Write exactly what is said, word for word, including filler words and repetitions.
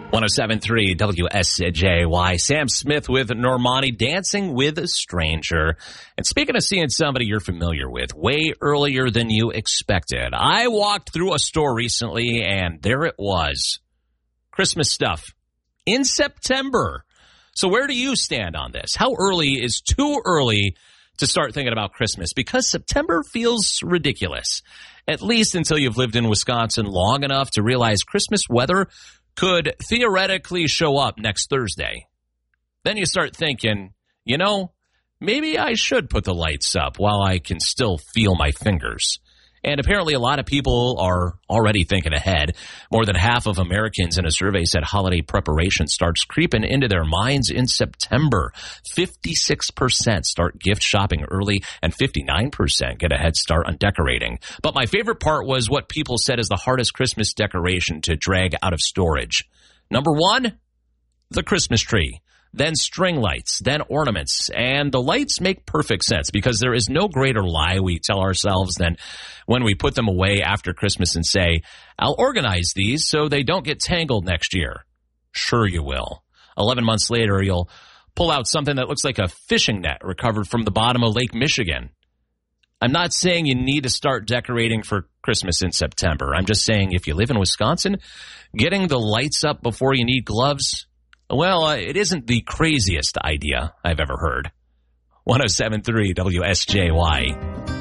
one oh seven point three W S J Y. Sam Smith with Normani, Dancing with a Stranger. And speaking of seeing somebody you're familiar with way earlier than you expected, I walked through a store recently and there it was. Christmas stuff in September. So where do you stand on this? How early is too early to start thinking about Christmas? Because September feels ridiculous, at least until you've lived in Wisconsin long enough to realize Christmas weather could theoretically show up next Thursday. Then you start thinking, you know, maybe I should put the lights up while I can still feel my fingers. And apparently a lot of people are already thinking ahead. More than half of Americans in a survey said holiday preparation starts creeping into their minds in September. fifty-six percent start gift shopping early, and fifty-nine percent get a head start on decorating. But my favorite part was what people said is the hardest Christmas decoration to drag out of storage. Number one, the Christmas tree. Then string lights, then ornaments. And the lights make perfect sense because there is no greater lie we tell ourselves than when we put them away after Christmas and say, I'll organize these so they don't get tangled next year. Sure you will. Eleven months later, you'll pull out something that looks like a fishing net recovered from the bottom of Lake Michigan. I'm not saying you need to start decorating for Christmas in September. I'm just saying if you live in Wisconsin, getting the lights up before you need gloves, well, uh, it isn't the craziest idea I've ever heard. one oh seven point three W S J Y.